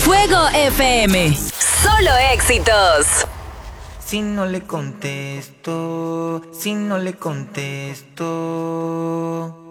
Fuego FM. Solo éxitos. Si no le contesto, si no le contesto.